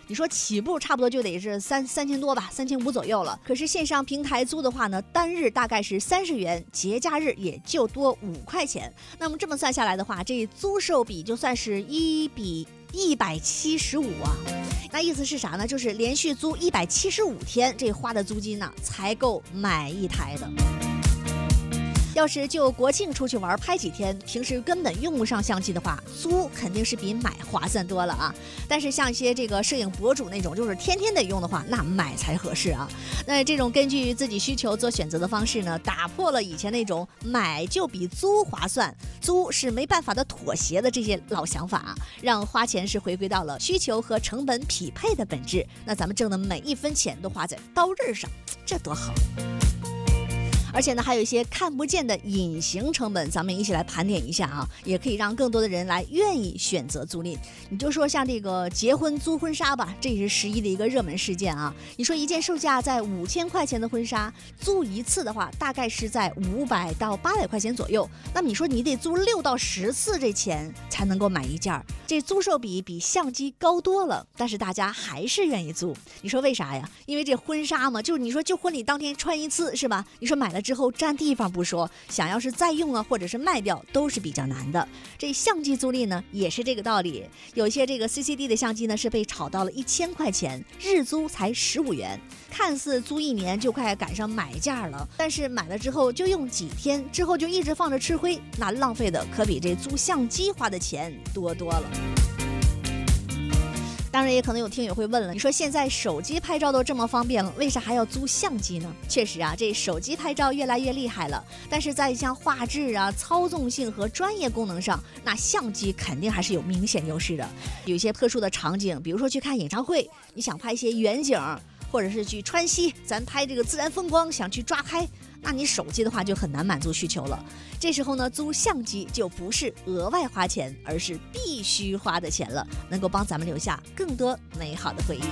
你说起步差不多就得是3000多吧，3500左右了。可是线上平台租的话呢，单日大概是30元，节假日也就多5块钱。那么这么算下来的话，这租售比就算是1比175啊。那意思是啥呢？就是连续租175天，这花的租金呢才够买一台的。要是就国庆出去玩拍几天，平时根本用不上相机的话，租肯定是比买划算多了啊。但是像一些这个摄影博主那种，就是天天得用的话，那买才合适啊。那这种根据自己需求做选择的方式呢，打破了以前那种买就比租划算，租是没办法的妥协的这些老想法啊，让花钱是回归到了需求和成本匹配的本质。那咱们挣的每一分钱都花在刀刃上，这多好。而且呢，还有一些看不见的隐形成本，咱们一起来盘点一下啊，也可以让更多的人来愿意选择租赁。你就说像这个结婚租婚纱吧，这也是11的一个热门事件啊。你说一件售价在5000块钱的婚纱，租一次的话，大概是在500到800块钱左右。那么你说你得租6到10次，这钱才能够买一件，这租售比相机高多了，但是大家还是愿意租。你说为啥呀？因为这婚纱嘛，就是你说就婚礼当天穿一次是吧？你说买了之后占地方不说，想要是再用啊，或者是卖掉都是比较难的。这相机租赁呢也是这个道理，有一些这个 CCD 的相机呢是被炒到了1000块钱，日租才15元，看似租1年就快赶上买价了，但是买了之后就用几天，之后就一直放着吃灰，那浪费的可比这租相机花的钱多多了。当然也可能有听友会问了，你说现在手机拍照都这么方便了，为啥还要租相机呢？确实啊，这手机拍照越来越厉害了，但是在像画质啊、操纵性和专业功能上，那相机肯定还是有明显优势的。有一些特殊的场景，比如说去看演唱会，你想拍一些远景，或者是去川西咱拍这个自然风光，想去抓拍，那你手机的话就很难满足需求了。这时候呢，租相机就不是额外花钱，而是必须花的钱了，能够帮咱们留下更多美好的回忆。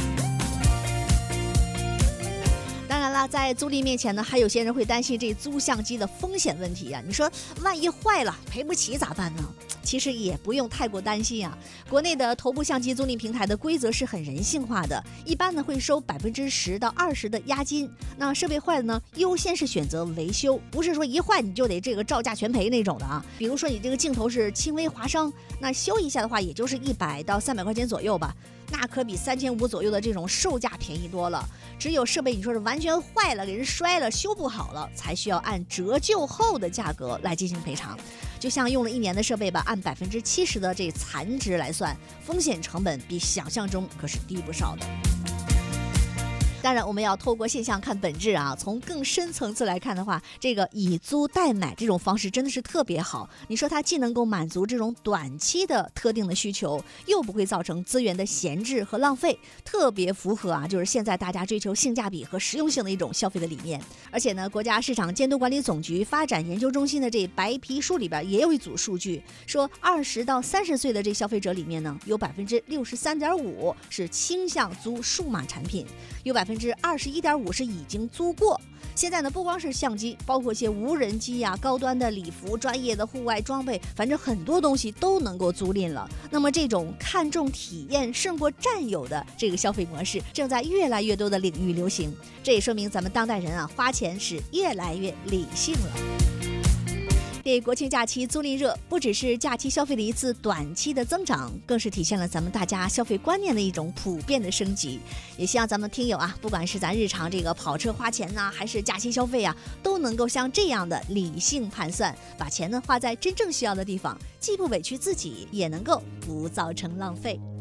当然啦，在租赁面前呢，还有些人会担心这租相机的风险问题啊。你说万一坏了赔不起咋办呢？其实也不用太过担心啊。国内的头部相机租赁平台的规则是很人性化的，一般呢会收10%到20%的押金。那设备坏了呢，优先是选择维修，不是说一坏你就得这个照价全赔那种的啊。比如说你这个镜头是轻微划伤，那修一下的话也就是100到300块钱左右吧，那可比3500左右的这种售价便宜多了。只有设备你说是完全坏了，给人摔了，修不好了，才需要按折旧后的价格来进行赔偿。就像用了1年的设备吧，按70%的这残值来算，风险成本比想象中可是低不少的。当然我们要透过现象看本质啊，从更深层次来看的话，这个以租代买这种方式真的是特别好。你说它既能够满足这种短期的特定的需求，又不会造成资源的闲置和浪费，特别符合啊就是现在大家追求性价比和实用性的一种消费的理念。而且呢，国家市场监督管理总局发展研究中心的这白皮书里边也有一组数据，说20到30岁的这消费者里面呢，有63.5%是倾向租数码产品，有21.5%是已经租过。现在呢，不光是相机，包括一些无人机啊、高端的礼服、专业的户外装备，反正很多东西都能够租赁了。那么这种看重体验胜过占有的这个消费模式，正在越来越多的领域流行。这也说明咱们当代人啊，花钱是越来越理性了。这国庆假期租赁热，不只是假期消费的一次短期的增长，更是体现了咱们大家消费观念的一种普遍的升级。也希望咱们听友啊，不管是咱日常这个跑车花钱呐，还是假期消费啊，都能够像这样的理性盘算，把钱呢花在真正需要的地方，既不委屈自己，也能够不造成浪费。